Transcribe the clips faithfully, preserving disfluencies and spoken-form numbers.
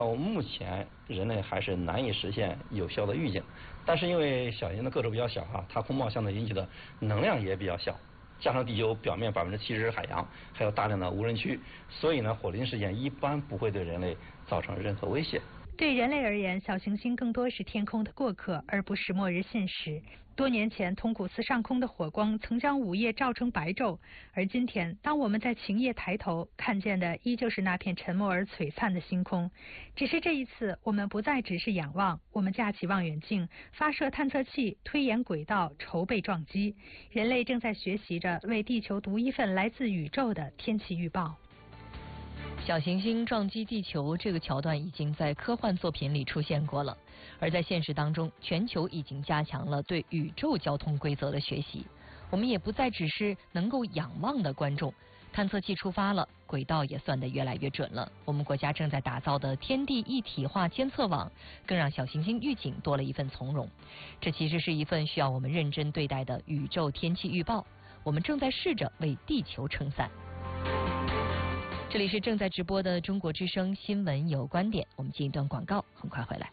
到目前，人类还是难以实现有效的预警，但是因为小行星的个头比较小哈，它风暴相对引起的能量也比较小，加上地球表面百分之七十是海洋，还有大量的无人区，所以呢，火星事件一般不会对人类造成任何威胁。 对人类而言，小行星更多是天空的过客，而不是末日现实。多年前，通古斯上空的火光曾将午夜照成白昼，而今天，当我们在晴夜抬头，看见的依旧是那片沉默而璀璨的星空。只是这一次，我们不再只是仰望，我们架起望远镜，发射探测器，推演轨道，筹备撞击。人类正在学习着为地球读一份来自宇宙的天气预报。 小行星撞击地球这个桥段已经在科幻作品里出现过了，而在现实当中，全球已经加强了对宇宙交通规则的学习。我们也不再只是能够仰望的观众，探测器出发了，轨道也算得越来越准了。我们国家正在打造的天地一体化监测网，更让小行星预警多了一份从容。这其实是一份需要我们认真对待的宇宙天气预报。我们正在试着为地球撑伞。这里是正在直播的中国之声新闻有观点，我们进一段广告，很快回来。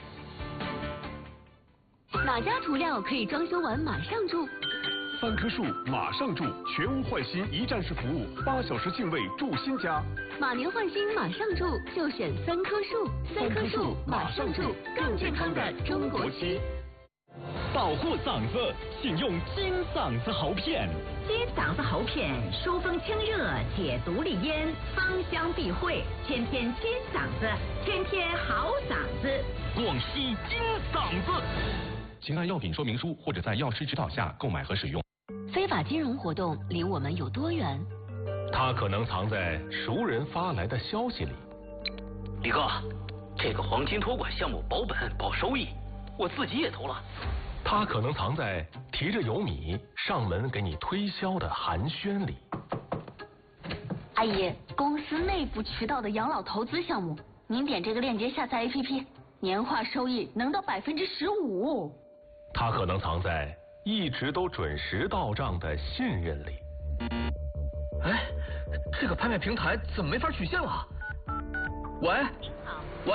哪家涂料可以装修完马上住？ 三棵树马上住，全屋换新一站式服务，八小时净位住新家。 马年换新马上住，就选三棵树。三棵树马上住，更健康的中国区。 保护嗓子，请用金嗓子喉片。 金嗓子喉片疏风清热，解毒利咽，芳香避秽，天天金嗓子，天天好嗓子。 广西金嗓子。 请按药品说明书或者在药师指导下购买和使用。 非法金融活动离我们有多远？ 它可能藏在熟人发来的消息里。 李哥，这个黄金托管项目保本保收益，我自己也投了。 它可能藏在提着油米上门给你推销的寒暄里。 阿姨，公司内部渠道的养老投资项目，您点这个链接下载 A P P， 年化收益能到百分之十五。 它可能藏在一直都准时到账的信任里。 哎，这个拍卖平台怎么没法取现了？喂，喂，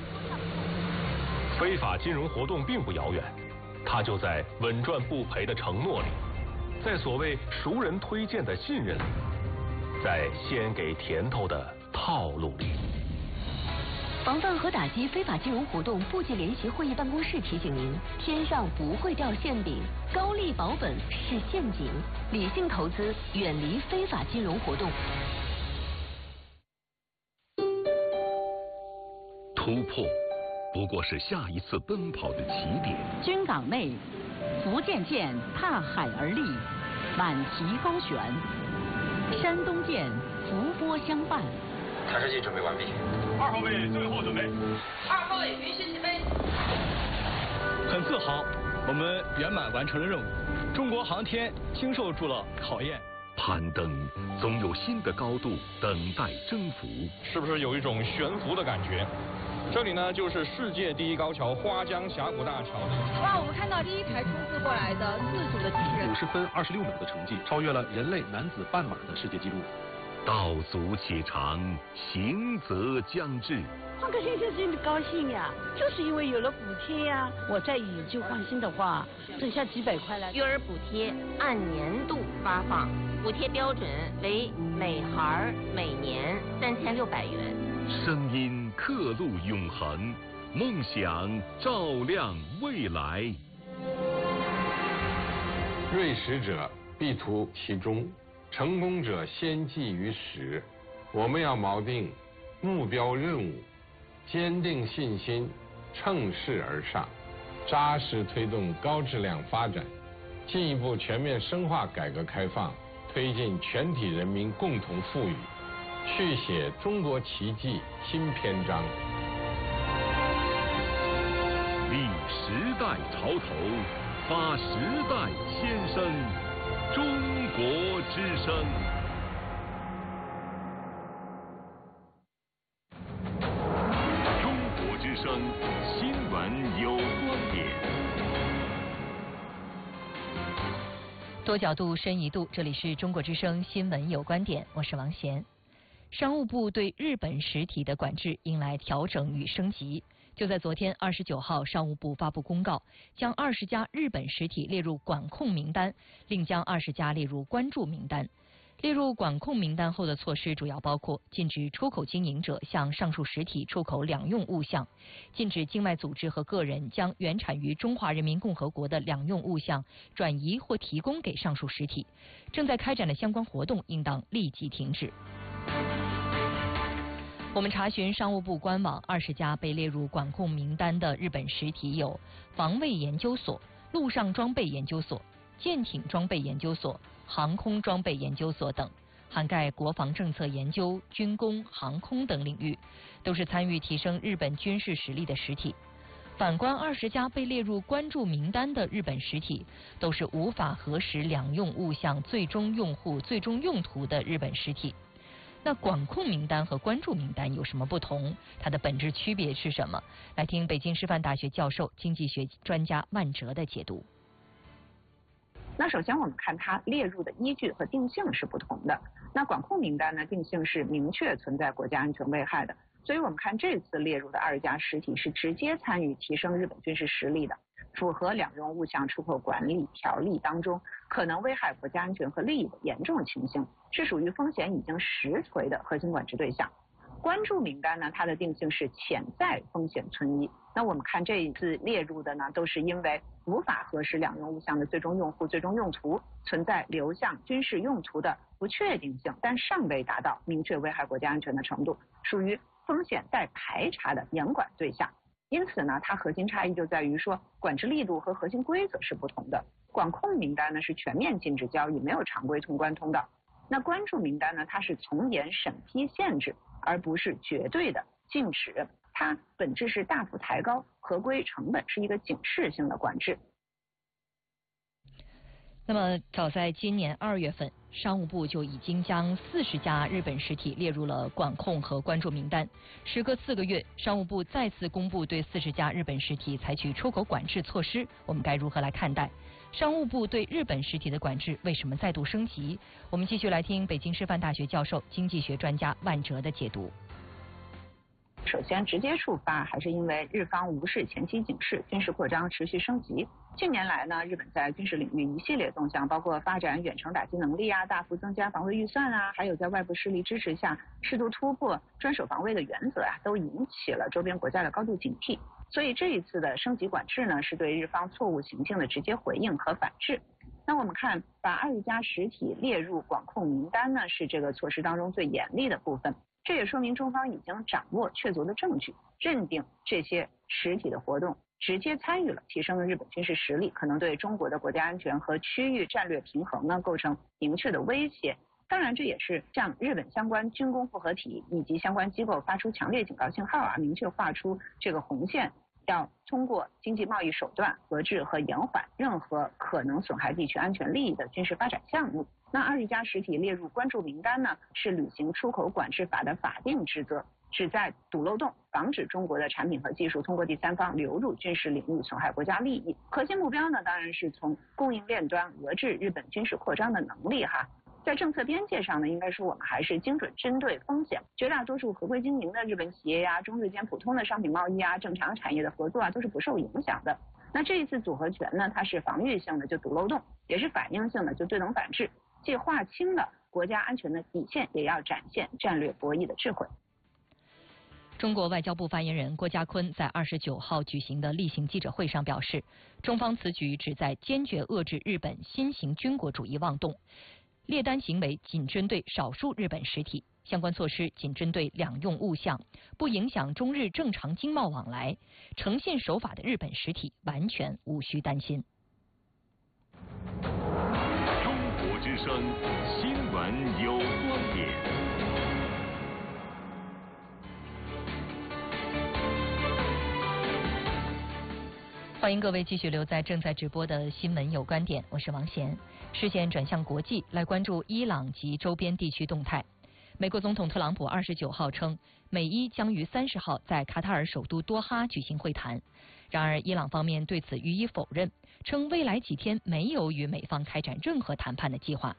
非法金融活动并不遥远。它就在稳赚不赔的承诺里，在所谓熟人推荐的信任里，在先给甜头的套路里。 防范和打击非法金融活动部际联席会议办公室提醒您：天上不会掉馅饼，高利保本是陷阱，理性投资，远离非法金融活动。 突破不过是下一次奔跑的起点。 军港内，福建舰踏海而立，满旗高悬；山东舰伏波相伴。 探视器准备完毕。 二号位最后准备。 二号位允许起飞。 很自豪，我们圆满完成了任务。中国航天经受住了考验。 攀登总有新的高度等待征服。 是不是有一种悬浮的感觉？这里呢，就是世界第一高桥花江峡谷大桥。 哇，我们看到第一台冲刺过来的自主的机器人， 五十分二十六秒的成绩，超越了人类男子半马的世界纪录。 道阻且长，行则将至。 换个新车真的高兴呀，就是因为有了补贴呀。我在以旧换新的话，省下几百块来。 育儿补贴按年度发放，补贴标准为每孩每年三千六百元。 声音刻录永恒，梦想照亮未来。 锐识者必图其中，成功者先记于始。我们要锚定目标任务，坚定信心，乘势而上，扎实推动高质量发展，进一步全面深化改革开放，推进全体人民共同富裕，续写中国奇迹新篇章。 立时代潮头，发时代先声，中国之声。中国之声新闻有观点。 多角度深一度，这里是中国之声新闻有观点，我是王贤。 商务部对日本实体的管制迎来调整与升级。就在昨天二十九号，商务部发布公告，将二十家日本实体列入管控名单，另将二十家列入关注名单。列入管控名单后的措施主要包括禁止出口经营者向上述实体出口两用物项，禁止境外组织和个人将原产于中华人民共和国的两用物项转移或提供给上述实体。正在开展的相关活动应当立即停止。我们查询商务部官网，二十家被列入管控名单的日本实体有防卫研究所、陆上装备研究所、舰艇装备研究所、航空装备研究所等，涵盖国防政策研究、军工、航空等领域，都是参与提升日本军事实力的实体。反观二十家被列入关注名单的日本实体，都是无法核实两用物项最终用户最终用途的日本实体。那管控名单和关注名单有什么不同？它的本质区别是什么？来听北京师范大学教授、经济学专家万哲的解读。 那首先我们看它列入的依据和定性是不同的。那管控名单呢，定性是明确存在国家安全危害的，所以我们看这次列入的二十家实体是直接参与提升日本军事实力的，符合两用物项出口管理条例当中可能危害国家安全和利益的严重情形，是属于风险已经实锤的核心管制对象。关注名单呢，它的定性是潜在风险存疑。那我们看这一次列入的呢，都是因为无法核实两用物项的最终用户、最终用途，存在流向军事用途的不确定性，但尚未达到明确危害国家安全的程度，属于风险待排查的严管对象。因此呢，它核心差异就在于说，管制力度和核心规则是不同的。管控名单呢是全面禁止交易，没有常规通关通道。那关注名单呢，它是从严审批限制，而不是绝对的禁止，它本质是大幅抬高合规成本，是一个警示性的管制。 那么早在今年二月份，商务部就已经将四十家日本实体列入了管控和关注名单。时隔四个月，商务部再次公布对四十家日本实体采取出口管制措施，我们该如何来看待？商务部对日本实体的管制为什么再度升级？我们继续来听北京师范大学教授、经济学专家万哲的解读。 首先，直接触发还是因为日方无视前期警示，军事扩张持续升级。近年来呢，日本在军事领域一系列动向，包括发展远程打击能力啊，大幅增加防卫预算啊，还有在外部势力支持下适度突破专守防卫的原则啊，都引起了周边国家的高度警惕。所以这一次的升级管制呢，是对日方错误行径的直接回应和反制。那我们看，把二十家实体列入管控名单呢，是这个措施当中最严厉的部分。这也说明中方已经掌握确凿的证据，认定这些实体的活动直接参与了提升日本军事实力，可能对中国的国家安全和区域战略平衡呢构成明确的威胁。当然，这也是向日本相关军工复合体以及相关机构发出强烈警告信号啊，明确画出这个红线，要通过经济贸易手段遏制和延缓任何可能损害地区安全利益的军事发展项目。那二十家实体列入关注名单呢，是履行出口管制法的法定职责，旨在堵漏洞，防止中国的产品和技术通过第三方流入军事领域，损害国家利益。核心目标呢，当然是从供应链端遏制日本军事扩张的能力哈。在政策边界上呢，应该说我们还是精准针对风险，绝大多数合规经营的日本企业呀、啊，中日间普通的商品贸易啊，正常产业的合作啊，都是不受影响的。那这一次组合拳呢，它是防御性的，就堵漏洞；也是反应性的，就对等反制。既划清了国家安全的底线，也要展现战略博弈的智慧。 中国外交部发言人郭家坤在二十九号举行的例行记者会上表示，中方此举旨在坚决遏制日本新型军国主义妄动，列单行为仅针对少数日本实体，相关措施仅针对两用物项，不影响中日正常经贸往来，诚信守法的日本实体完全无需担心。 之声新闻有观点。 欢迎各位继续留在正在直播的新闻有观点，我是王贤。视线转向国际，来关注伊朗及周边地区动态。美国总统特朗普二十九号称，美伊将于三十号在卡塔尔首都多哈举行会谈。然而，伊朗方面对此予以否认，称未来几天没有与美方开展任何谈判的计划。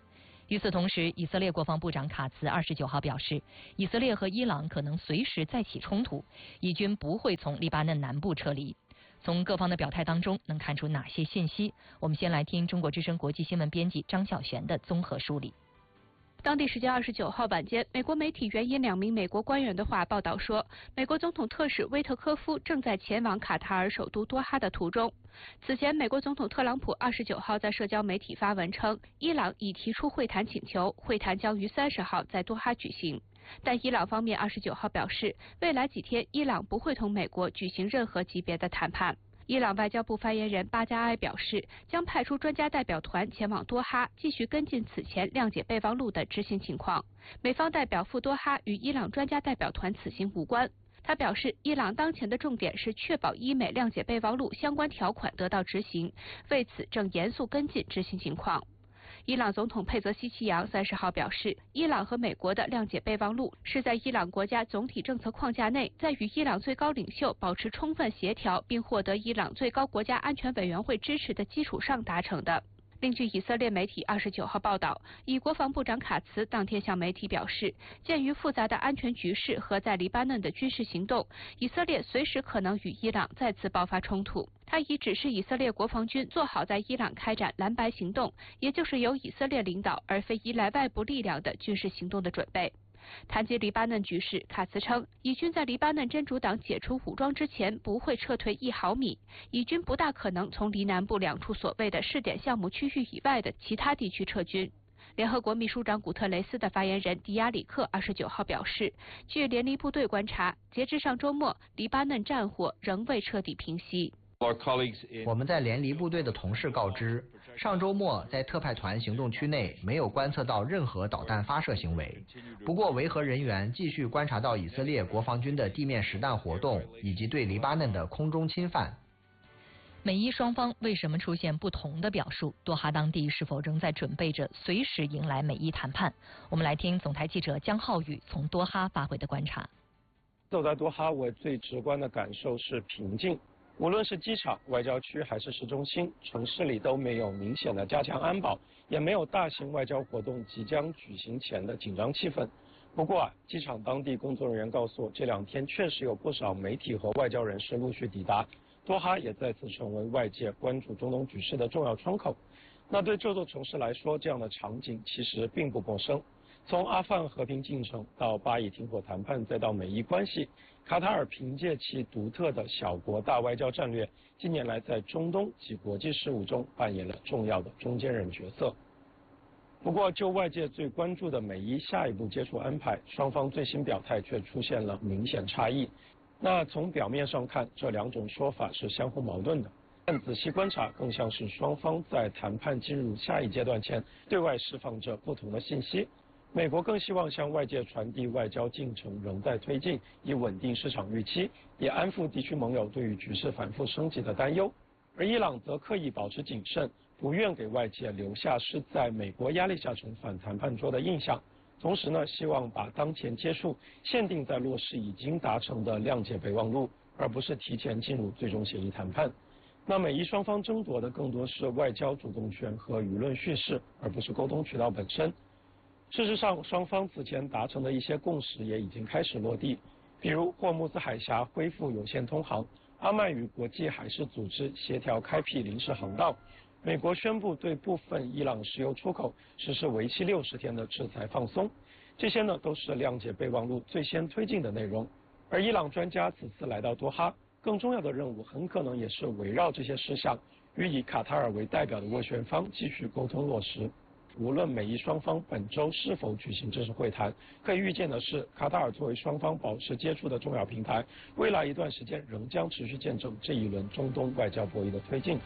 与此同时，以色列国防部长卡茨二十九号表示，以色列和伊朗可能随时再起冲突，以军不会从黎巴嫩南部撤离。从各方的表态当中能看出哪些信息？我们先来听中国之声国际新闻编辑张晓璇的综合梳理。 当地时间二十九号晚间，美国媒体援引两名美国官员的话报道说，美国总统特使威特科夫正在前往卡塔尔首都多哈的途中。此前，美国总统特朗普二十九号在社交媒体发文称，伊朗已提出会谈请求，会谈将于三十号在多哈举行。但伊朗方面二十九号表示，未来几天伊朗不会同美国举行任何级别的谈判。伊朗外交部发言人巴加埃表示，将派出专家代表团前往多哈，继续跟进此前谅解备忘录的执行情况。美方代表赴多哈与伊朗专家代表团此行无关。他表示，伊朗当前的重点是确保伊美谅解备忘录相关条款得到执行，为此正严肃跟进执行情况。伊朗总统佩泽希奇扬三十号表示，伊朗和美国的谅解备忘录是在伊朗国家总体政策框架内，在与伊朗最高领袖保持充分协调并获得伊朗最高国家安全委员会支持的基础上达成的。另据以色列媒体二十九号报道，以国防部长卡茨当天向媒体表示，鉴于复杂的安全局势和在黎巴嫩的军事行动，以色列随时可能与伊朗再次爆发冲突。他已指示以色列国防军做好在伊朗开展蓝白行动，也就是由以色列领导而非依赖外部力量的军事行动的准备。谈及黎巴嫩局势，卡茨称，以军在黎巴嫩真主党解除武装之前不会撤退一毫米，以军不大可能从黎南部两处所谓的试点项目区域以外的其他地区撤军。联合国秘书长古特雷斯的发言人迪亚里克二十九号表示，据联黎部队观察，截至上周末，黎巴嫩战火仍未彻底平息。 我们在联黎部队的同事告知，上周末在特派团行动区内没有观测到任何导弹发射行为。不过，维和人员继续观察到以色列国防军的地面实弹活动以及对黎巴嫩的空中侵犯。 美伊双方为什么出现不同的表述？多哈当地是否仍在准备着随时迎来美伊谈判？我们来听总台记者江浩宇从多哈发回的观察。 走在多哈，我最直观的感受是平静。无论是机场、外交区还是市中心，城市里都没有明显的加强安保，也没有大型外交活动即将举行前的紧张气氛。不过啊，机场当地工作人员告诉我，这两天确实有不少媒体和外交人士陆续抵达，多哈也再次成为外界关注中东局势的重要窗口。那对这座城市来说，这样的场景其实并不陌生。从阿富汗和平进程到巴以停火谈判，再到美伊关系，卡塔尔凭借其独特的小国大外交战略，近年来在中东及国际事务中扮演了重要的中间人角色。不过，就外界最关注的美伊下一步接触安排，双方最新表态却出现了明显差异。那从表面上看，这两种说法是相互矛盾的，但仔细观察，更像是双方在谈判进入下一阶段前，对外释放着不同的信息。美国更希望向外界传递外交进程仍在推进，以稳定市场预期，也安抚地区盟友对于局势反复升级的担忧。而伊朗则刻意保持谨慎，不愿给外界留下是在美国压力下重返谈判桌的印象。同时呢，希望把当前接触限定在落实已经达成的谅解备忘录，而不是提前进入最终协议谈判。那美伊双方争夺的更多是外交主动权和舆论叙事，而不是沟通渠道本身。事实上，双方此前达成的一些共识也已经开始落地，比如霍木兹海峡恢复有限通航，阿曼与国际海事组织协调开辟临时航道，美国宣布对部分伊朗石油出口实施为期六十天的制裁放松，这些呢都是谅解备忘录最先推进的内容。而伊朗专家此次来到多哈，更重要的任务很可能也是围绕这些事项，与以卡塔尔为代表的斡旋方继续沟通落实。无论美伊双方本周是否举行正式会谈，可以预见的是，卡塔尔作为双方保持接触的重要平台，未来一段时间仍将持续见证这一轮中东外交博弈的推进。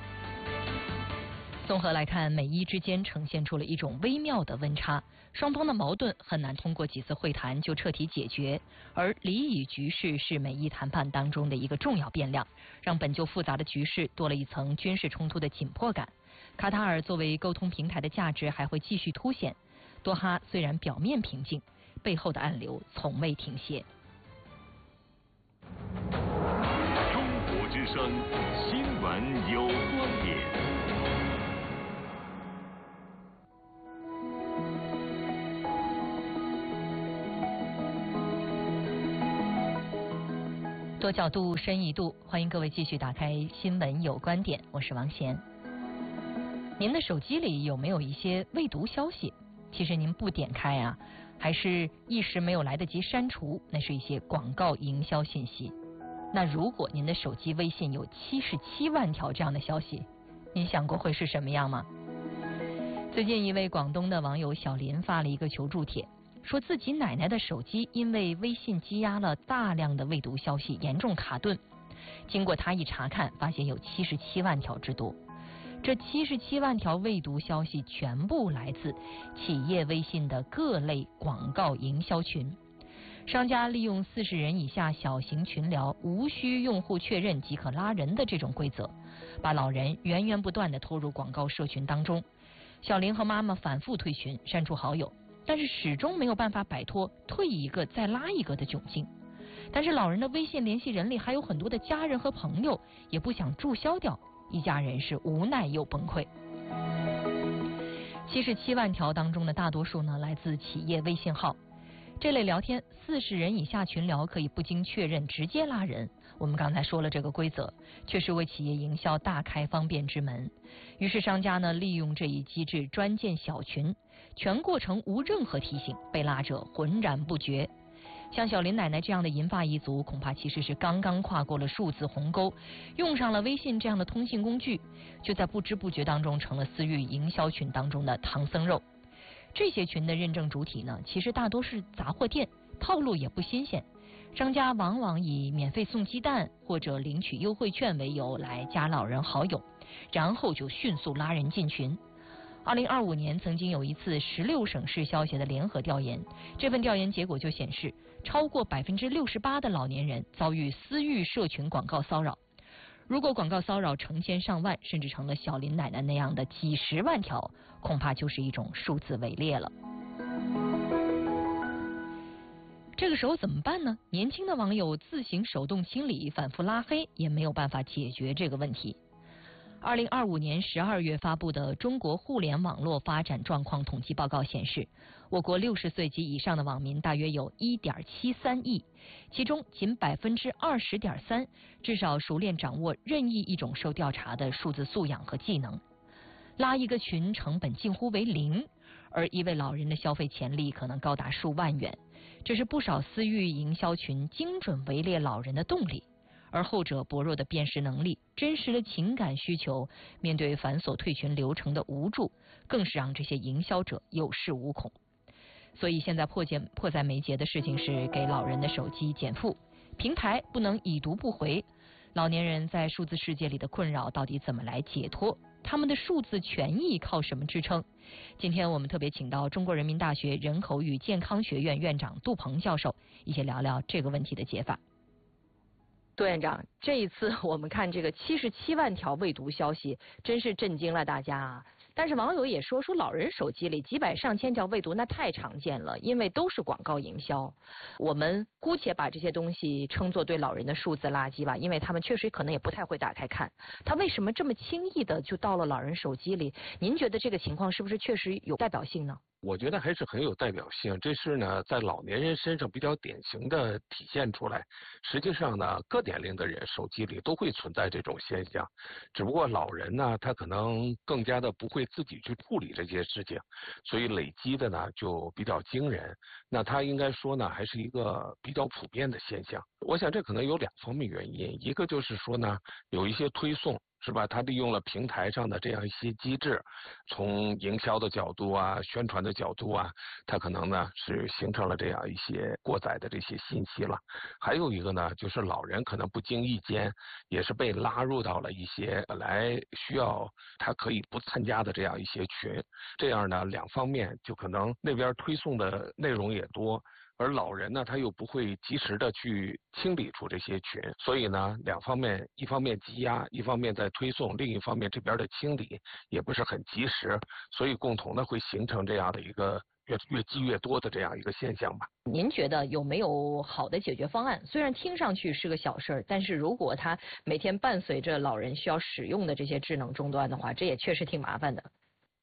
综合来看，美伊之间呈现出了一种微妙的温差，双方的矛盾很难通过几次会谈就彻底解决，而离以局势是美伊谈判当中的一个重要变量，让本就复杂的局势多了一层军事冲突的紧迫感。卡塔尔作为沟通平台的价值还会继续凸显。多哈虽然表面平静，背后的暗流从未停歇。 中国之声新闻有观点。 多角度，深一度，欢迎各位继续打开新闻有观点，我是王贤。您的手机里有没有一些未读消息？其实您不点开啊，还是一时没有来得及删除，那是一些广告营销信息。那如果您的手机微信有七十七万条这样的消息，您想过会是什么样吗？最近一位广东的网友小林发了一个求助帖，说自己奶奶的手机因为微信积压了大量的未读消息，严重卡顿。经过他一查看，发现有七十七万条之多。这七十七万条未读消息全部来自企业微信的各类广告营销群。商家利用四十人以下小型群聊，无需用户确认即可拉人的这种规则，把老人源源不断地拖入广告社群当中。小林和妈妈反复退群，删除好友，但是始终没有办法摆脱退一个再拉一个的窘境。但是老人的微信联系人里还有很多的家人和朋友，也不想注销掉，一家人是无奈又崩溃。七十七万条当中的大多数呢，来自企业微信号。这类聊天四十人以下群聊可以不经确认直接拉人，我们刚才说了这个规则，确实为企业营销大开方便之门。于是商家呢利用这一机制专建小群，全过程无任何提醒，被拉者浑然不觉。像小林奶奶这样的银发一族，恐怕其实是刚刚跨过了数字鸿沟，用上了微信这样的通信工具，就在不知不觉当中成了私域营销群当中的唐僧肉。这些群的认证主体呢，其实大多是杂货店，套路也不新鲜。商家往往以免费送鸡蛋或者领取优惠券为由来加老人好友，然后就迅速拉人进群。二零二五年曾经有一次十六省市消协的联合调研，这份调研结果就显示，超过百分之六十八的老年人遭遇私域社群广告骚扰。如果广告骚扰成千上万，甚至成了小林奶奶那样的几十万条，恐怕就是一种数字伪劣了。这个时候怎么办呢？年轻的网友自行手动清理，反复拉黑，也没有办法解决这个问题。二零二五年十二月发布的《中国互联网络发展状况统计报告》显示，我国六十岁及以上的网民大约有 一点七三亿，其中仅 百分之二十点三 至少熟练掌握任意一种受调查的数字素养和技能。拉一个群成本近乎为零，而一位老人的消费潜力可能高达数万元，这是不少私域营销群精准围猎老人的动力。而后者薄弱的辨识能力、真实的情感需求，面对繁琐退群流程的无助，更是让这些营销者有恃无恐。所以现在迫切迫在眉睫的事情是给老人的手机减负，平台不能已读不回。老年人在数字世界里的困扰到底怎么来解脱？他们的数字权益靠什么支撑？今天我们特别请到中国人民大学人口与健康学院院长杜鹏教授，一起聊聊这个问题的解法。杜院长，这一次我们看这个七十七万条未读消息，真是震惊了大家啊！但是网友也说，说老人手机里几百上千条未读，那太常见了，因为都是广告营销。我们姑且把这些东西称作对老人的数字垃圾吧，因为他们确实可能也不太会打开看。他为什么这么轻易的就到了老人手机里？您觉得这个情况是不是确实有代表性呢？ 我觉得还是很有代表性，这是呢在老年人身上比较典型的体现出来。实际上呢，各年龄的人手机里都会存在这种现象，只不过老人呢，他可能更加的不会自己去处理这些事情，所以累积的呢就比较惊人。那他应该说呢，还是一个比较普遍的现象。我想这可能有两方面原因，一个就是说呢，有一些推送。是吧？他利用了平台上的这样一些机制，从营销的角度啊、宣传的角度啊，他可能呢是形成了这样一些过载的这些信息了。还有一个呢，就是老人可能不经意间也是被拉入到了一些本来需要他可以不参加的这样一些群，这样呢两方面就可能那边推送的内容也多。而老人呢，他又不会及时的去清理出这些群，所以呢，两方面，一方面积压，一方面在推送，另一方面这边的清理也不是很及时，所以共同的会形成这样的一个越越积越多的这样一个现象吧。 您觉得有没有好的解决方案？虽然听上去是个小事儿，但是如果它每天伴随着老人需要使用的这些智能终端的话，这也确实挺麻烦的。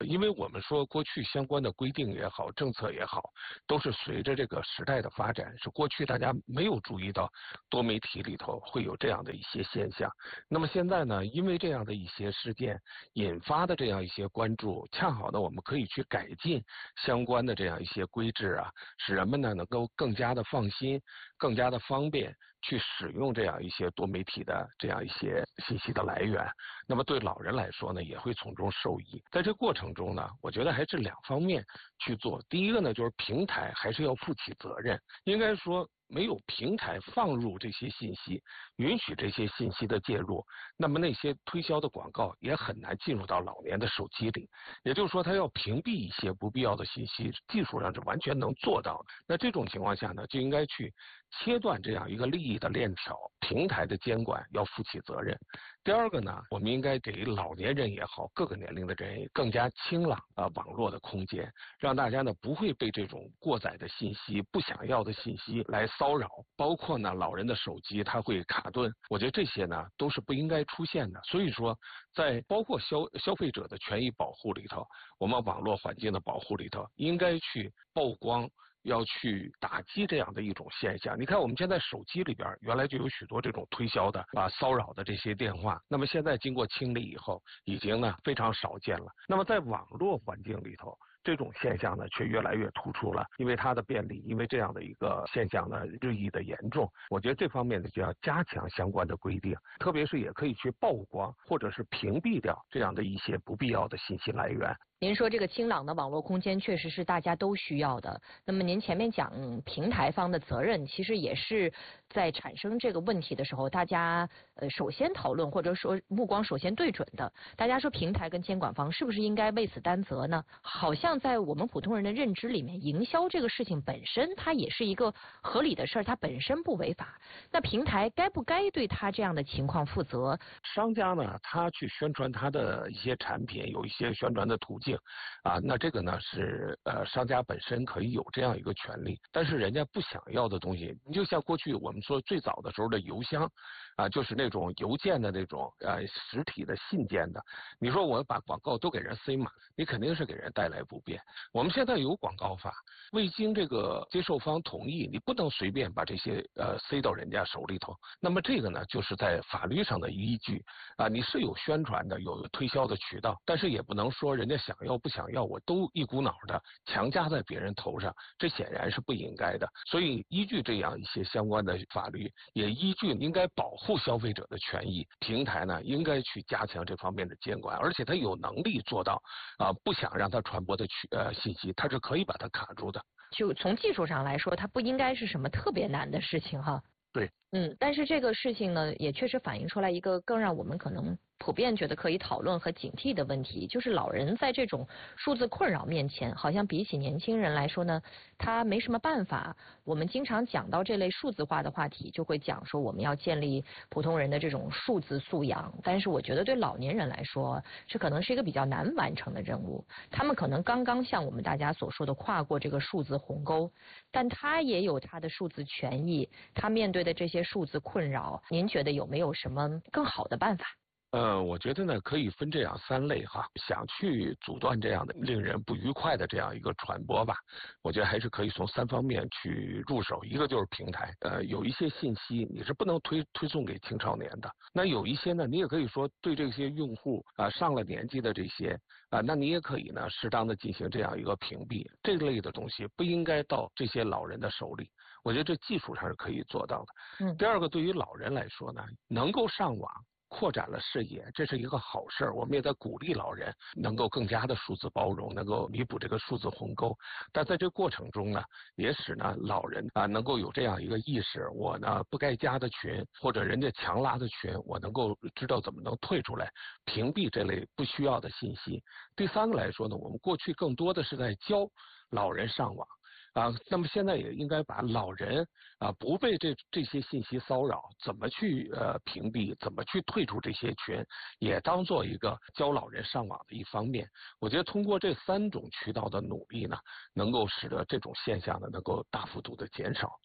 因为我们说过去相关的规定也好，政策也好，都是随着这个时代的发展，是过去大家没有注意到多媒体里头会有这样的一些现象。那么现在呢，因为这样的一些事件引发的这样一些关注，恰好呢，我们可以去改进相关的这样一些规制啊，使人们呢能够更加的放心，更加的方便去使用这样一些多媒体的这样一些信息的来源。那么对老人来说呢，也会从中受益。在这过程中呢，我觉得还是两方面去做。第一个呢，就是平台还是要负起责任，应该说没有平台放入这些信息，允许这些信息的介入，那么那些推销的广告也很难进入到老年的手机里。也就是说，它要屏蔽一些不必要的信息，技术上是完全能做到的。那这种情况下呢，就应该去切断这样一个利益的链条，平台的监管要负起责任。第二个呢，我们应该给老年人也好，各个年龄的人也更加清朗啊网络的空间，让大家呢不会被这种过载的信息、不想要的信息来骚扰。包括呢老人的手机它会卡顿，我觉得这些呢都是不应该出现的。所以说，在包括消消费者的权益保护里头，我们网络环境的保护里头，应该去曝光。要去打击这样的一种现象。你看我们现在手机里边原来就有许多这种推销的啊骚扰的这些电话，那么现在经过清理以后，已经呢非常少见了。那么在网络环境里头，这种现象呢却越来越突出了，因为它的便利，因为这样的一个现象呢日益的严重。我觉得这方面呢就要加强相关的规定，特别是也可以去曝光或者是屏蔽掉这样的一些不必要的信息来源。 您说这个清朗的网络空间确实是大家都需要的。那么您前面讲平台方的责任，其实也是在产生这个问题的时候，大家呃首先讨论或者说目光首先对准的。大家说平台跟监管方是不是应该为此担责呢？好像在我们普通人的认知里面，营销这个事情本身它也是一个合理的事儿，它本身不违法。那平台该不该对他这样的情况负责？ 商家呢，他去宣传他的一些产品，有一些宣传的途径。啊，那这个呢是呃商家本身可以有这样一个权利，但是人家不想要的东西，你就像过去我们说最早的时候的邮箱，啊，就是那种邮件的那种呃实体的信件的，你说我把广告都给人塞满，你肯定是给人带来不便。我们现在有广告法，未经这个接受方同意，你不能随便把这些呃塞到人家手里头。那么这个呢，就是在法律上的依据啊，你是有宣传的，有推销的渠道，但是也不能说人家想要不想要，我都一股脑的强加在别人头上，这显然是不应该的。所以依据这样一些相关的法律，也依据应该保护消费者的权益，平台呢应该去加强这方面的监管，而且他有能力做到啊、呃，不想让他传播的去呃信息，他是可以把它卡住的。 就从技术上来说，它不应该是什么特别难的事情哈。 对， 嗯，但是这个事情呢，也确实反映出来一个更让我们可能普遍觉得可以讨论和警惕的问题，就是老人在这种数字困扰面前，好像比起年轻人来说呢，他没什么办法。我们经常讲到这类数字化的话题，就会讲说我们要建立普通人的这种数字素养，但是我觉得对老年人来说，这可能是一个比较难完成的任务。他们可能刚刚像我们大家所说的跨过这个数字鸿沟，但他也有他的数字权益，他面对的这些数字困扰，您觉得有没有什么更好的办法？ 呃，我觉得呢，可以分这样三类哈。想去阻断这样的令人不愉快的这样一个传播吧，我觉得还是可以从三方面去入手。一个就是平台，呃，有一些信息你是不能推推送给青少年的。那有一些呢，你也可以说对这些用户啊、呃、上了年纪的这些啊、呃，那你也可以呢适当的进行这样一个屏蔽。这类的东西不应该到这些老人的手里。我觉得这技术上是可以做到的。 嗯。 第二个，对于老人来说呢，能够上网，扩展了视野，这是一个好事儿。我们也在鼓励老人能够更加的数字包容，能够弥补这个数字鸿沟。但在这过程中呢，也使呢老人啊能够有这样一个意识：我呢不该加的群，或者人家强拉的群，我能够知道怎么能退出来，屏蔽这类不需要的信息。第三个来说呢，我们过去更多的是在教老人上网。啊，那么现在也应该把老人啊不被这这些信息骚扰，怎么去呃屏蔽，怎么去退出这些群，也当做一个教老人上网的一方面。我觉得通过这三种渠道的努力呢，能够使得这种现象呢能够大幅度的减少。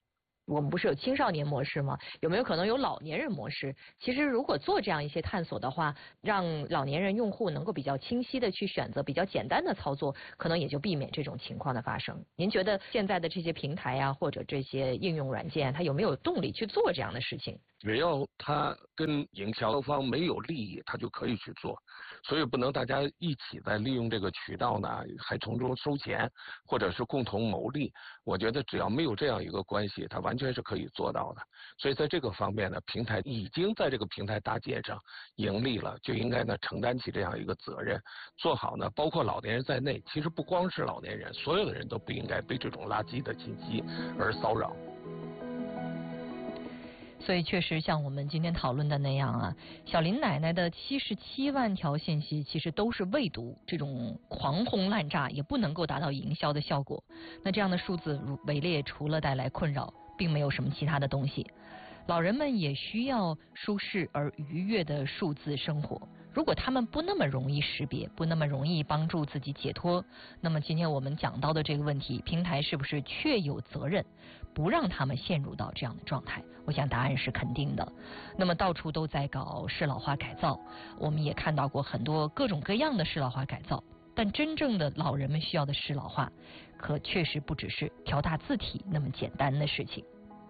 我们不是有青少年模式吗？有没有可能有老年人模式？其实如果做这样一些探索的话，让老年人用户能够比较清晰的去选择比较简单的操作，可能也就避免这种情况的发生。您觉得现在的这些平台啊，或者这些应用软件，它有没有动力去做这样的事情？ 只要他跟营销方没有利益，他就可以去做，所以不能大家一起在利用这个渠道呢，还从中收钱，或者是共同牟利。我觉得只要没有这样一个关系，它完全是可以做到的。所以在这个方面呢，平台已经在这个平台搭建上盈利了，就应该呢承担起这样一个责任，做好呢，包括老年人在内，其实不光是老年人，所有的人都不应该被这种垃圾的信息而骚扰。 所以确实像我们今天讨论的那样啊，小林奶奶的七十七万条信息其实都是未读，这种狂轰滥炸也不能够达到营销的效果。那这样的数字围猎除了带来困扰，并没有什么其他的东西。老人们也需要舒适而愉悦的数字生活。如果他们不那么容易识别，不那么容易帮助自己解脱，那么今天我们讲到的这个问题，平台是不是确有责任不让他们陷入到这样的状态？我想答案是肯定的。那么到处都在搞适老化改造，我们也看到过很多各种各样的适老化改造，但真正的老人们需要的适老化，可确实不只是调大字体那么简单的事情。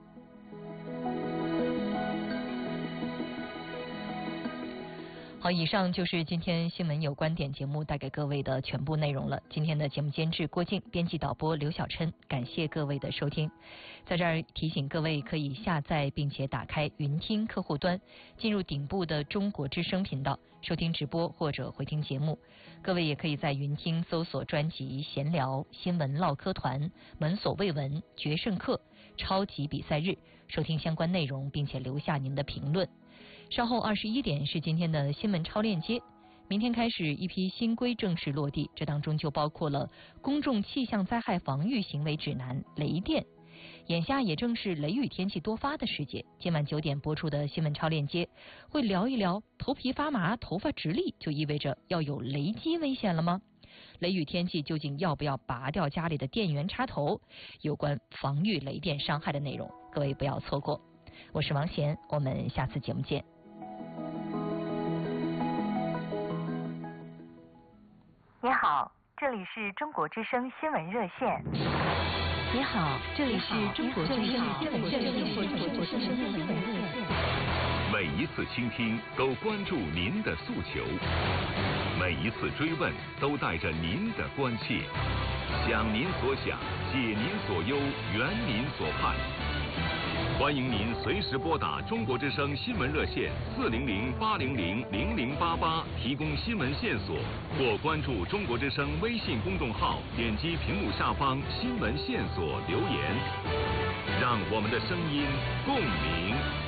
好，以上就是今天新闻有观点节目带给各位的全部内容了。今天的节目监制郭静，编辑导播刘小琛，感谢各位的收听。在这儿提醒各位可以下载并且打开云听客户端，进入顶部的中国之声频道收听直播或者回听节目。各位也可以在云听搜索专辑闲聊、新闻唠嗑团、闻所未闻、决胜课、超级比赛日收听相关内容，并且留下您的评论。稍后二十一点是今天的新闻超链接。明天开始，一批新规正式落地，这当中就包括了公众气象灾害防御行为指南、雷电。眼下也正是雷雨天气多发的时节，今晚九点播出的新闻超链接会聊一聊头皮发麻、头发直立，就意味着要有雷击危险了吗？雷雨天气究竟要不要拔掉家里的电源插头？有关防御雷电伤害的内容，各位不要错过。我是王贤，我们下次节目见。 你好，这里是中国之声新闻热线。 你好，这里是中国之声新闻热线。 每一次倾听都关注您的诉求，每一次追问都带着您的关切，想您所想，解您所忧，圆您所盼。欢迎您随时拨打中国之声新闻热线四零零八零零零零八八提供新闻线索，或关注中国之声微信公众号，点击屏幕下方新闻线索留言，让我们的声音共鸣。